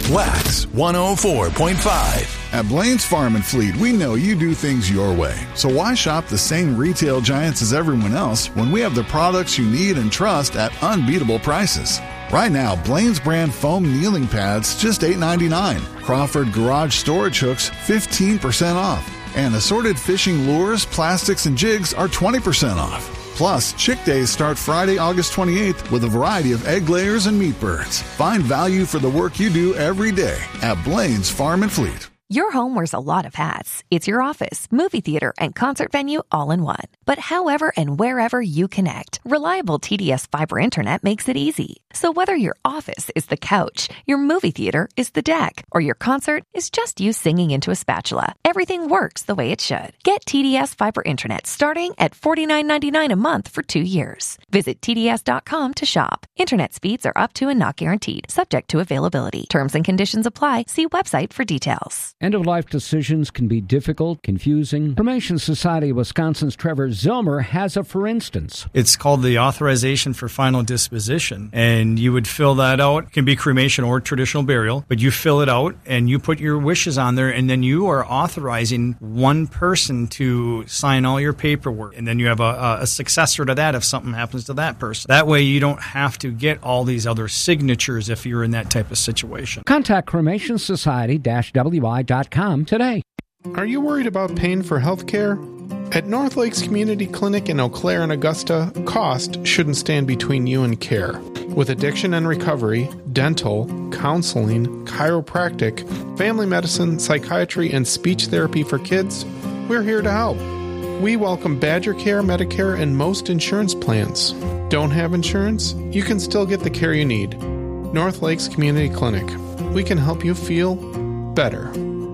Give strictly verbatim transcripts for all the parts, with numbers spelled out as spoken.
Wax one oh four point five. At Blaine's Farm and Fleet, we know you do things your way. So why shop the same retail giants as everyone else when we have the products you need and trust at unbeatable prices? Right now, Blaine's brand foam kneeling pads just eight ninety-nine. Crawford garage storage hooks fifteen percent off. And assorted fishing lures, plastics, and jigs are twenty percent off. Plus, Chick Days start Friday, August twenty-eighth with a variety of egg layers and meat birds. Find value for the work you do every day at Blaine's Farm and Fleet. Your home wears a lot of hats. It's your office, movie theater, and concert venue all in one. But however and wherever you connect, reliable T D S fiber internet makes it easy. So whether your office is the couch, your movie theater is the deck, or your concert is just you singing into a spatula, everything works the way it should. Get T D S fiber internet starting at forty-nine ninety-nine a month for two years. Visit T D S dot com to shop. Internet speeds are up to and not guaranteed, subject to availability. Terms and conditions apply. See website for details. End-of-life decisions can be difficult, confusing. Cremation Society of Wisconsin's Trevor Zilmer has a for instance. It's called the Authorization for Final Disposition, and you would fill that out. It can be cremation or traditional burial, but you fill it out and you put your wishes on there, and then you are authorizing one person to sign all your paperwork, and then you have a, a successor to that if something happens to that person. That way you don't have to get all these other signatures if you're in that type of situation. Contact cremation society dash w i dot com today. Are you worried about paying for health care? At North Lakes Community Clinic in Eau Claire and Augusta, cost shouldn't stand between you and care. With addiction and recovery, dental, counseling, chiropractic, family medicine, psychiatry, and speech therapy for kids, we're here to help. We welcome Badger Care, Medicare, and most insurance plans. Don't have insurance? You can still get the care you need. North Lakes Community Clinic. We can help you feel better.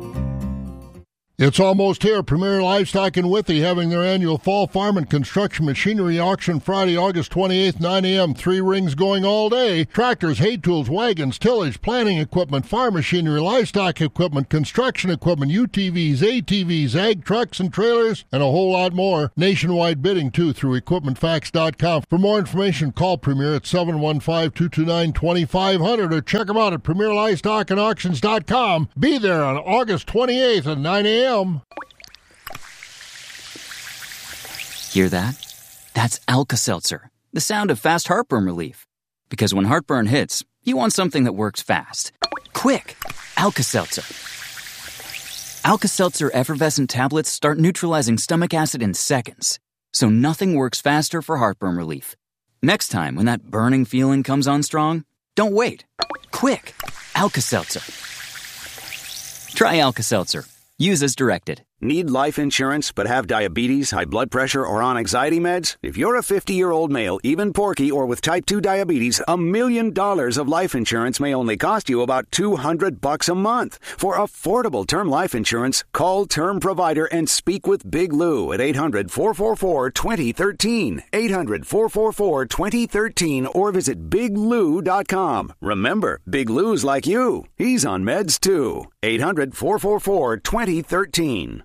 It's almost here. Premier Livestock in Withee having their annual Fall Farm and Construction Machinery Auction Friday, August twenty-eighth, nine a.m. Three rings going all day. Tractors, hay tools, wagons, tillage, planting equipment, farm machinery, livestock equipment, construction equipment, U T Vs, A T Vs, ag trucks and trailers, and a whole lot more. Nationwide bidding, too, through equipment facts dot com. For more information, call Premier at seven one five, two two nine, two five zero zero or check them out at premier livestock and auctions dot com. Be there on August twenty-eighth at nine a.m. Hear that? That's Alka-Seltzer, the sound of fast heartburn relief. Because when heartburn hits, you want something that works fast. Quick! Alka-Seltzer. Alka-Seltzer effervescent tablets start neutralizing stomach acid in seconds. So nothing works faster for heartburn relief. Next time when that burning feeling comes on strong, don't wait. Quick! Alka-Seltzer. Try Alka-Seltzer. Use as directed. Need life insurance but have diabetes, high blood pressure, or on anxiety meds? If you're a fifty-year-old male, even porky, or with type two diabetes, a million dollars of life insurance may only cost you about two hundred bucks a month. For affordable term life insurance, call Term Provider and speak with Big Lou at eight hundred, four four four, two zero one three. eight hundred, four four four, two zero one three or visit big lou dot com. Remember, Big Lou's like you. He's on meds too. eight hundred, four four four, two zero one three.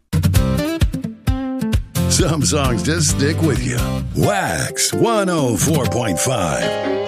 Some songs just stick with you. Wax one oh four point five.